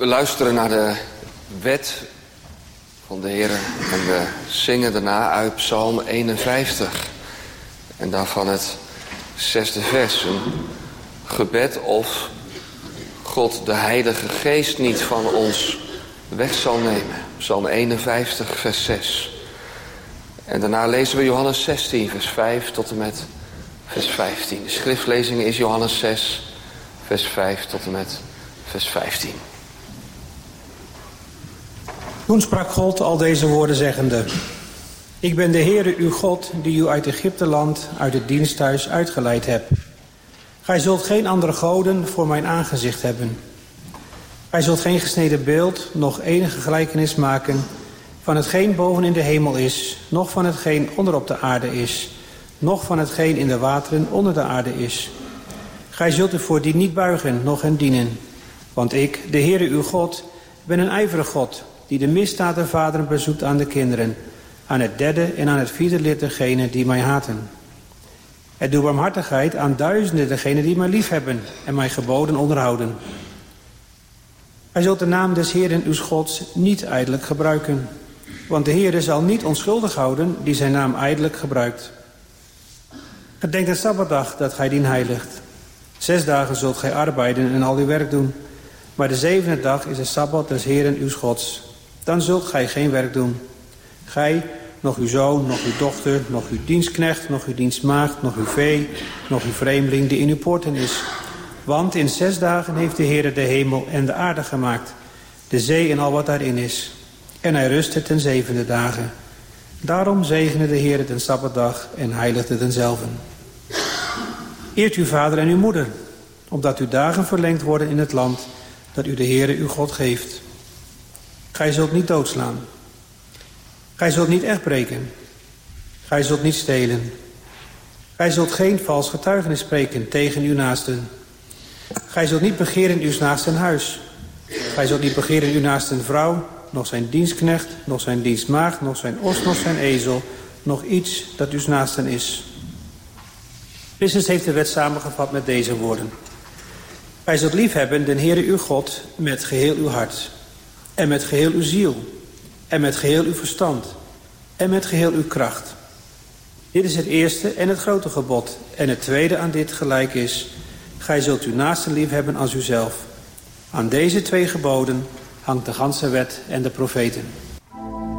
We luisteren naar de wet van de Heer en we zingen daarna uit Psalm 51. En daarvan het 6e vers, een gebed of God de Heilige Geest niet van ons weg zal nemen. Psalm 51 vers 6. En daarna lezen we Johannes 16 vers 5 tot en met vers 15. De schriftlezing is Johannes 6 vers 5 tot en met vers 15. Toen sprak God al deze woorden zeggende: Ik ben de Heere uw God, die u uit Egypteland, uit het diensthuis uitgeleid heb. Gij zult geen andere goden voor mijn aangezicht hebben. Gij zult geen gesneden beeld, noch enige gelijkenis maken van hetgeen boven in de hemel is, noch van hetgeen onder op de aarde is, noch van hetgeen in de wateren onder de aarde is. Gij zult u voor die niet buigen, noch hen dienen. Want ik, de Heere uw God, ben een ijverig God, die de misdaad der vaderen bezoekt aan de kinderen, aan het 3e en aan het 4e lid dergenen die mij haten. Het doe barmhartigheid aan duizenden dergenen die mij liefhebben en mijn geboden onderhouden. Gij zult de naam des Heeren uws Gods niet ijdelijk gebruiken, want de Heere zal niet onschuldig houden die zijn naam ijdelijk gebruikt. Gedenk de Sabbatdag dat gij dien heiligt. 6 dagen zult gij arbeiden en al uw werk doen, maar de 7e dag is de Sabbat des Heeren uws Gods. Dan zult gij geen werk doen. Gij, nog uw zoon, nog uw dochter, nog uw dienstknecht, nog uw dienstmaagd, nog uw vee, nog uw vreemdeling die in uw poorten is. Want in 6 dagen heeft de Heere de hemel en de aarde gemaakt, de zee en al wat daarin is. En hij rustte ten 7e dagen. Daarom zegende de Heere den Sabbatdag en heiligde denzelven. Eert uw vader en uw moeder, opdat uw dagen verlengd worden in het land dat u de Heere uw God geeft. Gij zult niet doodslaan. Gij zult niet echt breken. Gij zult niet stelen. Gij zult geen vals getuigenis spreken tegen uw naasten. Gij zult niet begeren uw naasten huis. Gij zult niet begeren uw naasten vrouw, nog zijn dienstknecht, nog zijn dienstmaagd, nog zijn os, nog zijn ezel, nog iets dat uw naasten is. Christus heeft de wet samengevat met deze woorden. Gij zult liefhebben den Heere uw God met geheel uw hart, en met geheel uw ziel, en met geheel uw verstand, en met geheel uw kracht. Dit is het eerste en het grote gebod, en het tweede aan dit gelijk is: gij zult uw naaste liefhebben als uzelf. Aan deze 2 geboden hangt de ganse wet en de profeten.